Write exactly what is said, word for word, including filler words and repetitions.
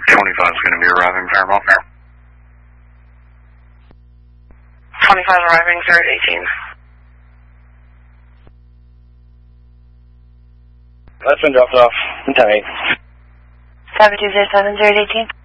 twenty-five is going to be arriving, Paramount. twenty-five arriving, zero eighteen. That's been dropped off. ten eight. seven two zero seven, zero eighteen.